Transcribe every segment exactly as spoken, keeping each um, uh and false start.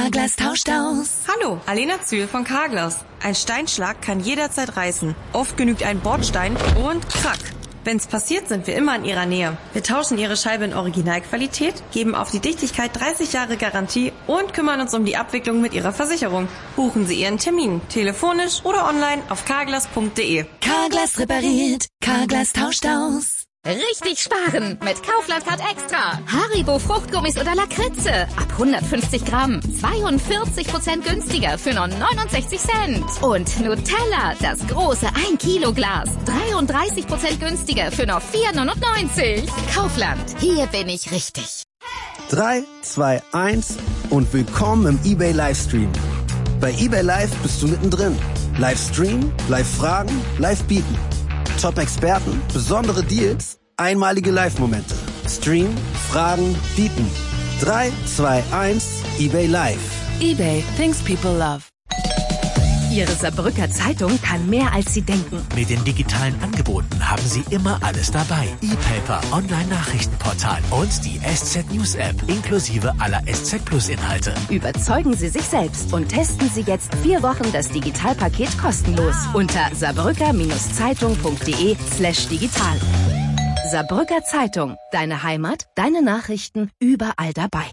Carglass tauscht aus. Hallo, Alena Zühl von Carglass. Ein Steinschlag kann jederzeit reißen. Oft genügt ein Bordstein und krack. Wenn's passiert, sind wir immer in Ihrer Nähe. Wir tauschen Ihre Scheibe in Originalqualität, geben auf die Dichtigkeit dreißig Jahre Garantie und kümmern uns um die Abwicklung mit Ihrer Versicherung. Buchen Sie Ihren Termin, telefonisch oder online auf carglass punkt de. Carglass repariert, Carglass tauscht aus. Richtig sparen mit Kaufland Card Extra. Haribo Fruchtgummis oder Lakritze. Ab hundertfünfzig Gramm. zweiundvierzig Prozent günstiger für nur neunundsechzig Cent. Und Nutella, das große ein Kilo Glas. dreiunddreißig Prozent günstiger für nur vier neunundneunzig. Kaufland, hier bin ich richtig. drei, zwei, eins und willkommen im eBay Livestream. Bei eBay Live bist du mittendrin. Livestream, Live-Fragen, Live-Bieten. Top-Experten, besondere Deals, einmalige Live-Momente. Stream, Fragen, bieten. drei, zwei, eins, eBay Live. eBay, things people love. Ihre Saarbrücker Zeitung kann mehr, als Sie denken. Mit den digitalen Angeboten haben Sie immer alles dabei. E-Paper, Online-Nachrichtenportal und die S Z News App inklusive aller S Z Plus Inhalte. Überzeugen Sie sich selbst und testen Sie jetzt vier Wochen das Digitalpaket kostenlos unter saarbrücker-zeitung punkt de slash digital. Saarbrücker Zeitung, deine Heimat, deine Nachrichten, überall dabei.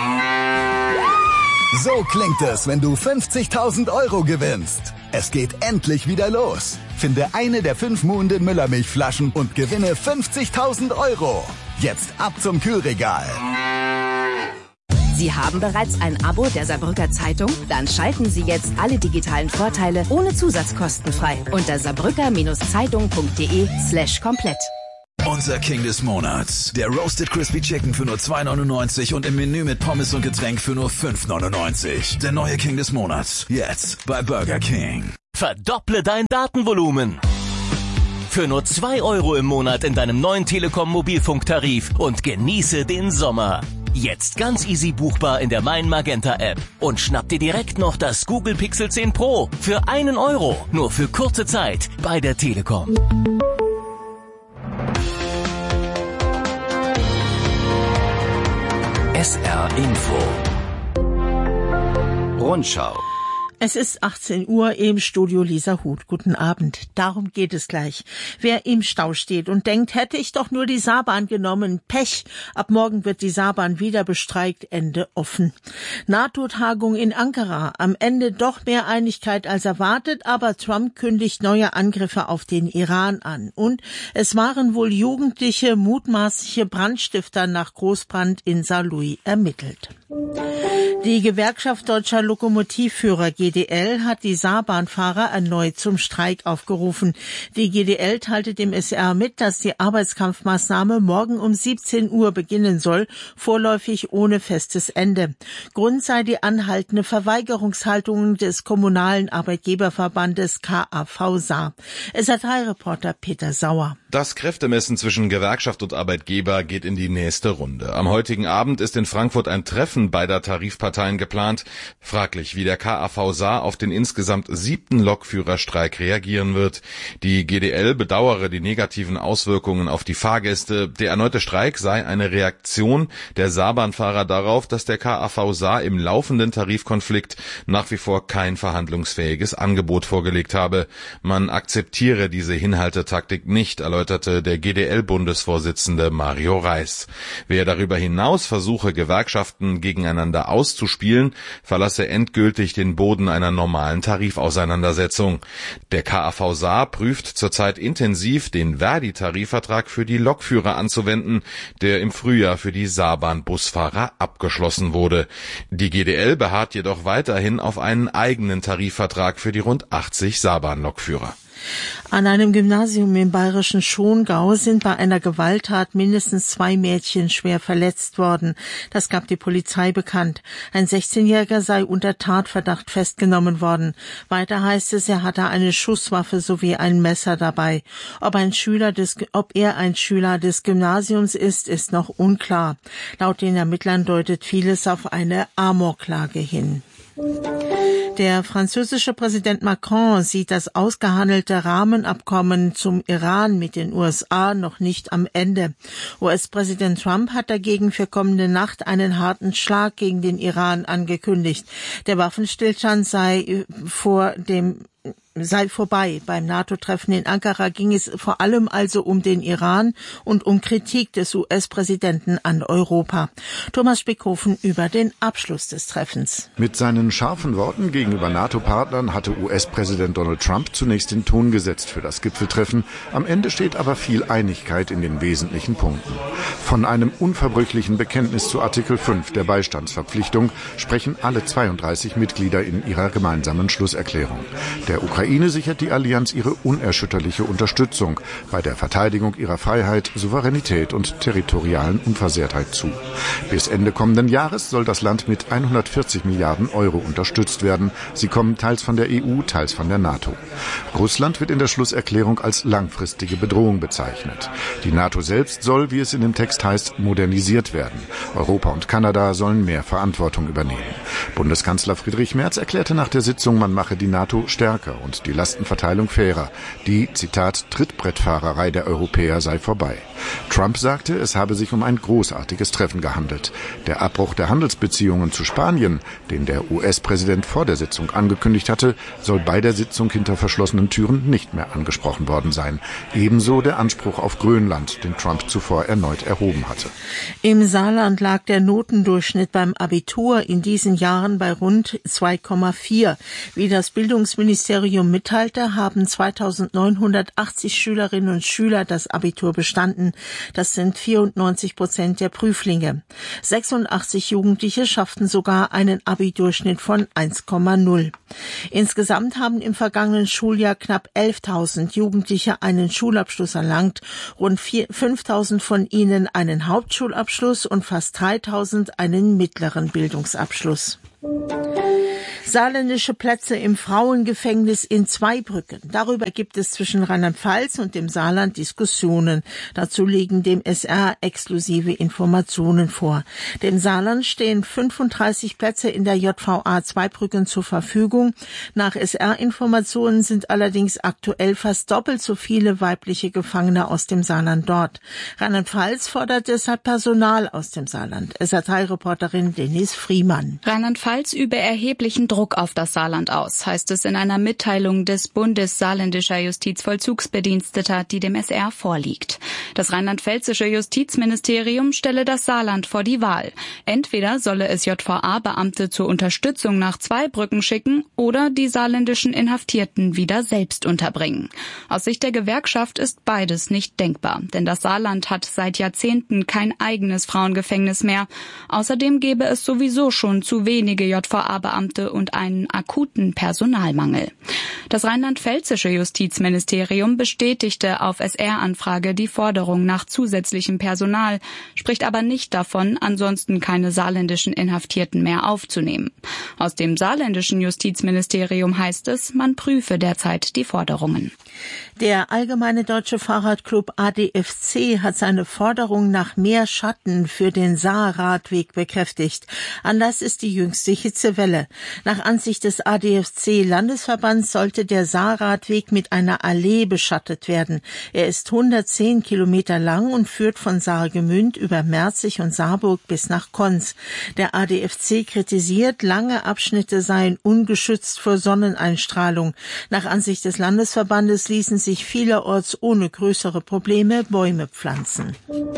So klingt es, wenn du fünfzigtausend Euro gewinnst. Es geht endlich wieder los. Finde eine der fünf Muhnden Müllermilchflaschen und gewinne fünfzigtausend Euro. Jetzt ab zum Kühlregal. Sie haben bereits ein Abo der Saarbrücker Zeitung? Dann schalten Sie jetzt alle digitalen Vorteile ohne Zusatzkosten frei unter saarbrücker-zeitung punkt de slash komplett. Unser King des Monats. Der Roasted Crispy Chicken für nur zwei neunundneunzig und im Menü mit Pommes und Getränk für nur fünf neunundneunzig. Der neue King des Monats. Jetzt bei Burger King. Verdopple dein Datenvolumen. Für nur zwei Euro im Monat in deinem neuen Telekom Mobilfunktarif und genieße den Sommer. Jetzt ganz easy buchbar in der Mein Magenta App. Und schnapp dir direkt noch das Google Pixel zehn Pro für einen Euro. Nur für kurze Zeit bei der Telekom. S R Info. Rundschau. Es ist achtzehn Uhr im Studio Lisa Huth. Guten Abend. Darum geht es gleich. Wer im Stau steht und denkt, hätte ich doch nur die Saarbahn genommen, Pech. Ab morgen wird die Saarbahn wieder bestreikt, Ende offen. NATO-Tagung in Ankara. Am Ende doch mehr Einigkeit als erwartet, aber Trump kündigt neue Angriffe auf den Iran an. Und es waren wohl jugendliche, mutmaßliche Brandstifter nach Großbrand in Saarlouis ermittelt. Die Gewerkschaft Deutscher Lokomotivführer G D L hat die Saarbahnfahrer erneut zum Streik aufgerufen. Die G D L teilte dem S R mit, dass die Arbeitskampfmaßnahme morgen um siebzehn Uhr beginnen soll, vorläufig ohne festes Ende. Grund sei die anhaltende Verweigerungshaltung des kommunalen Arbeitgeberverbandes K A V Saar. S R drei Reporter Peter Sauer. Das Kräftemessen zwischen Gewerkschaft und Arbeitgeber geht in die nächste Runde. Am heutigen Abend ist in Frankfurt ein Treffen beider Tarifparteien geplant. Fraglich, wie der K A V Saar auf den insgesamt siebten Lokführerstreik reagieren wird. Die G D L bedauere die negativen Auswirkungen auf die Fahrgäste. Der erneute Streik sei eine Reaktion der Saarbahnfahrer darauf, dass der K A V Saar im laufenden Tarifkonflikt nach wie vor kein verhandlungsfähiges Angebot vorgelegt habe. Man akzeptiere diese Hinhaltetaktik nicht, erläuterte der G D L-Bundesvorsitzende Mario Reis. Wer darüber hinaus versuche, Gewerkschaften gegeneinander auszuspielen, verlasse endgültig den Boden einer normalen Tarifauseinandersetzung. Der K A V Saar prüft zurzeit intensiv, den Verdi-Tarifvertrag für die Lokführer anzuwenden, der im Frühjahr für die Saarbahn-Busfahrer abgeschlossen wurde. Die G D L beharrt jedoch weiterhin auf einen eigenen Tarifvertrag für die rund achtzig Saarbahn-Lokführer. An einem Gymnasium im bayerischen Schongau sind bei einer Gewalttat mindestens zwei Mädchen schwer verletzt worden. Das gab die Polizei bekannt. Ein sechzehnjähriger sei unter Tatverdacht festgenommen worden. Weiter heißt es, er hatte eine Schusswaffe sowie ein Messer dabei. Ob ein Schüler des, ob er ein Schüler des Gymnasiums ist, ist noch unklar. Laut den Ermittlern deutet vieles auf eine Amoklage hin. Der französische Präsident Macron sieht das ausgehandelte Rahmenabkommen zum Iran mit den U S A noch nicht am Ende. U S-Präsident Trump hat dagegen für kommende Nacht einen harten Schlag gegen den Iran angekündigt. Der Waffenstillstand sei vor dem sei vorbei. Beim NATO-Treffen in Ankara ging es vor allem also um den Iran und um Kritik des U S-Präsidenten an Europa. Thomas Spickhofen über den Abschluss des Treffens. Mit seinen scharfen Worten gegenüber NATO-Partnern hatte U S-Präsident Donald Trump zunächst den Ton gesetzt für das Gipfeltreffen. Am Ende steht aber viel Einigkeit in den wesentlichen Punkten. Von einem unverbrüchlichen Bekenntnis zu Artikel fünf der Beistandsverpflichtung sprechen alle zweiunddreißig Mitglieder in ihrer gemeinsamen Schlusserklärung. Der Ukraine sichert die Allianz ihre unerschütterliche Unterstützung bei der Verteidigung ihrer Freiheit, Souveränität und territorialen Unversehrtheit zu. Bis Ende kommenden Jahres soll das Land mit hundertvierzig Milliarden Euro unterstützt werden. Sie kommen teils von der E U, teils von der NATO. Russland wird in der Schlusserklärung als langfristige Bedrohung bezeichnet. Die NATO selbst soll, wie es in dem Text heißt, modernisiert werden. Europa und Kanada sollen mehr Verantwortung übernehmen. Bundeskanzler Friedrich Merz erklärte nach der Sitzung, man mache die NATO stärker und die Lastenverteilung fairer. Die, Zitat, Trittbrettfahrerei der Europäer sei vorbei. Trump sagte, es habe sich um ein großartiges Treffen gehandelt. Der Abbruch der Handelsbeziehungen zu Spanien, den der U S-Präsident vor der Sitzung angekündigt hatte, soll bei der Sitzung hinter verschlossenen Türen nicht mehr angesprochen worden sein. Ebenso der Anspruch auf Grönland, den Trump zuvor erneut erhoben hatte. Im Saarland lag der Notendurchschnitt beim Abitur in diesen Jahren bei rund zwei Komma vier. Wie das Bildungsministerium mitteilte, haben zweitausendneunhundertachtzig Schülerinnen und Schüler das Abitur bestanden. Das sind vierundneunzig Prozent der Prüflinge. sechsundachtzig Jugendliche schafften sogar einen Abi-Durchschnitt von eins Komma null. Insgesamt haben im vergangenen Schuljahr knapp elftausend Jugendliche einen Schulabschluss erlangt, rund fünftausend von ihnen einen Hauptschulabschluss und fast dreitausend einen mittleren Bildungsabschluss. Saarländische Plätze im Frauengefängnis in Zweibrücken. Darüber gibt es zwischen Rheinland-Pfalz und dem Saarland Diskussionen. Dazu liegen dem S R exklusive Informationen vor. Dem Saarland stehen fünfunddreißig Plätze in der J V A Zweibrücken zur Verfügung. Nach S R-Informationen sind allerdings aktuell fast doppelt so viele weibliche Gefangene aus dem Saarland dort. Rheinland-Pfalz fordert deshalb Personal aus dem Saarland. S R drei Reporterin Denise Friemann. Rheinland-Pfalz übe erheblichen Druck auf das Saarland aus, heißt es in einer Mitteilung des Bundes saarländischer Justizvollzugsbediensteter, die dem S R vorliegt. Das rheinland-pfälzische Justizministerium stelle das Saarland vor die Wahl. Entweder solle es J V A-Beamte zur Unterstützung nach Zweibrücken schicken oder die saarländischen Inhaftierten wieder selbst unterbringen. Aus Sicht der Gewerkschaft ist beides nicht denkbar, denn das Saarland hat seit Jahrzehnten kein eigenes Frauengefängnis mehr. Außerdem gäbe es sowieso schon zu wenige J V A-Beamte und einen akuten Personalmangel. Das rheinland-pfälzische Justizministerium bestätigte auf S R-Anfrage die Forderung nach zusätzlichem Personal, spricht aber nicht davon, ansonsten keine saarländischen Inhaftierten mehr aufzunehmen. Aus dem saarländischen Justizministerium heißt es, man prüfe derzeit die Forderungen. Der Allgemeine Deutsche Fahrradclub A D F C hat seine Forderung nach mehr Schatten für den Saarradweg bekräftigt. Anlass ist die jüngste Hitzewelle. Nach Ansicht des A D F C-Landesverbands sollte der Saarradweg mit einer Allee beschattet werden. Er ist hundertzehn Kilometer lang und führt von Saargemünd über Merzig und Saarburg bis nach Konz. Der A D F C kritisiert, lange Abschnitte seien ungeschützt vor Sonneneinstrahlung. Nach Ansicht des Landesverbandes ließen sich vielerorts ohne größere Probleme Bäume pflanzen.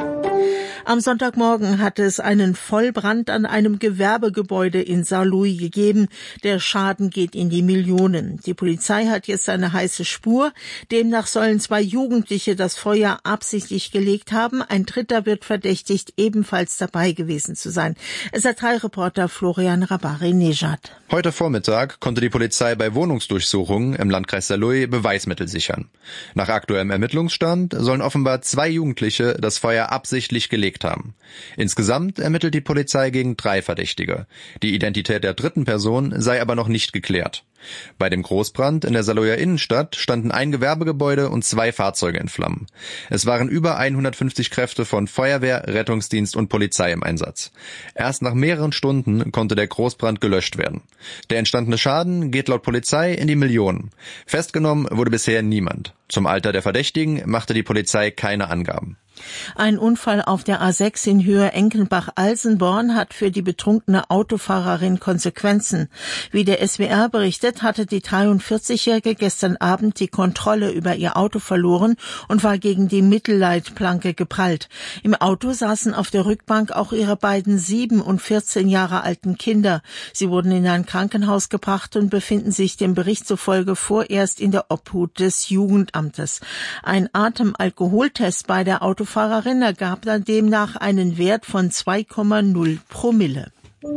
Am Sonntagmorgen hatte es einen Vollbrand an einem Gewerbegebäude in Saarlouis gegeben. Der Schaden geht in die Millionen. Die Polizei hat jetzt eine heiße Spur. Demnach sollen zwei Jugendliche das Feuer absichtlich gelegt haben. Ein dritter wird verdächtigt, ebenfalls dabei gewesen zu sein. S R drei Reporter Florian Rabari-Nejad. Heute Vormittag konnte die Polizei bei Wohnungsdurchsuchungen im Landkreis Saarlouis Beweismittel sichern. Nach aktuellem Ermittlungsstand sollen offenbar zwei Jugendliche das Feuer absichtlich gelegt bewegt haben. Insgesamt ermittelt die Polizei gegen drei Verdächtige. Die Identität der dritten Person sei aber noch nicht geklärt. Bei dem Großbrand in der Saarlouier Innenstadt standen ein Gewerbegebäude und zwei Fahrzeuge in Flammen. Es waren über hundertfünfzig Kräfte von Feuerwehr, Rettungsdienst und Polizei im Einsatz. Erst nach mehreren Stunden konnte der Großbrand gelöscht werden. Der entstandene Schaden geht laut Polizei in die Millionen. Festgenommen wurde bisher niemand. Zum Alter der Verdächtigen machte die Polizei keine Angaben. Ein Unfall auf der A sechs in Höhe Enkenbach-Alsenborn hat für die betrunkene Autofahrerin Konsequenzen. Wie der S W R berichtet, hatte die dreiundvierzigjährige gestern Abend die Kontrolle über ihr Auto verloren und war gegen die Mittelleitplanke geprallt. Im Auto saßen auf der Rückbank auch ihre beiden sieben und vierzehn Jahre alten Kinder. Sie wurden in ein Krankenhaus gebracht und befinden sich dem Bericht zufolge vorerst in der Obhut des Jugendamtes. Ein Atemalkoholtest bei der Autofahrerin ergab dann demnach einen Wert von zwei Komma null Promille.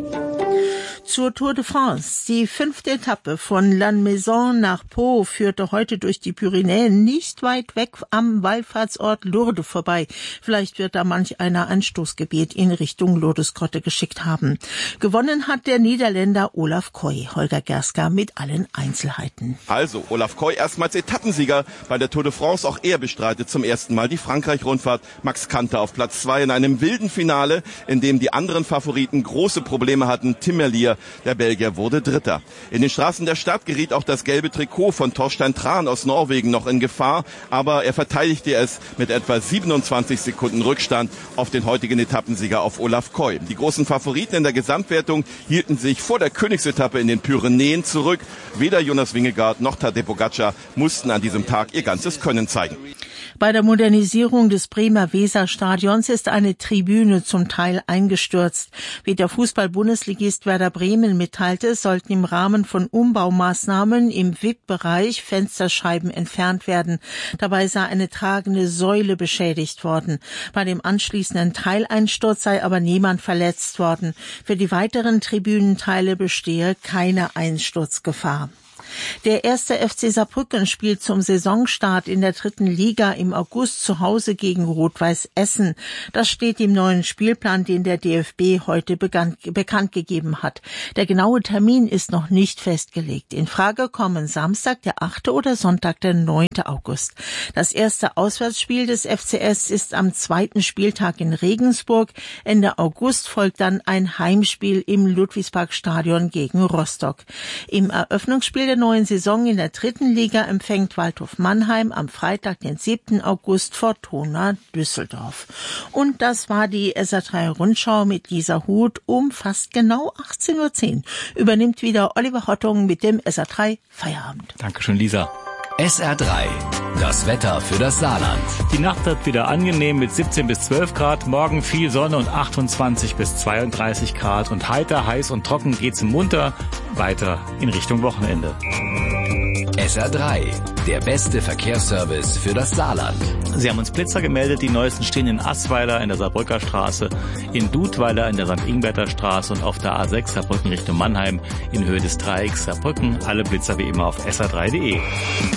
Zur Tour de France. Die fünfte Etappe von Lannemezan nach Pau führte heute durch die Pyrenäen nicht weit weg am Wallfahrtsort Lourdes vorbei. Vielleicht wird da manch einer ein Stoßgebet in Richtung Lourdesgrotte geschickt haben. Gewonnen hat der Niederländer Olaf Koy. Holger Gerska mit allen Einzelheiten. Also, Olaf Koy erstmals Etappensieger bei der Tour de France. Auch er bestreitet zum ersten Mal die Frankreich-Rundfahrt. Max Kanter auf Platz zwei in einem wilden Finale, in dem die anderen Favoriten große Probleme hatten. Tim Merlier, der Belgier, wurde Dritter. In den Straßen der Stadt geriet auch das gelbe Trikot von Torstein Tran aus Norwegen noch in Gefahr, aber er verteidigte es mit etwa siebenundzwanzig Sekunden Rückstand auf den heutigen Etappensieger, auf Olaf Koy. Die großen Favoriten in der Gesamtwertung hielten sich vor der Königsetappe in den Pyrenäen zurück. Weder Jonas Vingegaard noch Tadej Pogačar mussten an diesem Tag ihr ganzes Können zeigen. Bei der Modernisierung des Bremer Weserstadions ist eine Tribüne zum Teil eingestürzt. Wie der Fußball-Bundesligist Werder Bremen mitteilte, sollten im Rahmen von Umbaumaßnahmen im V I P-Bereich Fensterscheiben entfernt werden. Dabei sei eine tragende Säule beschädigt worden. Bei dem anschließenden Teileinsturz sei aber niemand verletzt worden. Für die weiteren Tribünenteile bestehe keine Einsturzgefahr. Der erste F C Saarbrücken spielt zum Saisonstart in der dritten Liga im August zu Hause gegen Rot-Weiß Essen. Das steht im neuen Spielplan, den der D F B heute bekannt, bekannt gegeben hat. Der genaue Termin ist noch nicht festgelegt. In Frage kommen Samstag, der achte oder Sonntag, der neunte August. Das erste Auswärtsspiel des F C S ist am zweiten Spieltag in Regensburg. Ende August folgt dann ein Heimspiel im Ludwigsparkstadion gegen Rostock. Im Eröffnungsspiel der neuen Saison in der dritten Liga empfängt Waldhof Mannheim am Freitag, den siebten August, Fortuna Düsseldorf. Und das war die S R drei Rundschau mit Lisa Huth um fast genau achtzehn Uhr zehn. Übernimmt wieder Oliver Hottung mit dem S R drei Feierabend. Dankeschön, Lisa. S R drei, das Wetter für das Saarland. Die Nacht wird wieder angenehm mit siebzehn bis zwölf Grad. Morgen viel Sonne und achtundzwanzig bis zweiunddreißig Grad. Und heiter, heiß und trocken geht's munter weiter in Richtung Wochenende. S R drei, der beste Verkehrsservice für das Saarland. Sie haben uns Blitzer gemeldet. Die neuesten stehen in Assweiler in der Saarbrücker Straße, in Dudweiler in der Sankt Ingberter Straße und auf der A sechs Saarbrücken Richtung Mannheim in Höhe des Dreiecks Saarbrücken. Alle Blitzer wie immer auf S R drei punkt de.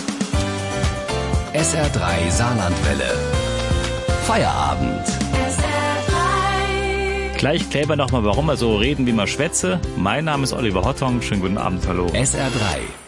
S R drei Saarlandwelle. Feierabend. S R drei. Gleich klären wir nochmal, warum wir so reden, wie man schwätze. Mein Name ist Oliver Hottung. Schönen guten Abend, hallo. S R drei.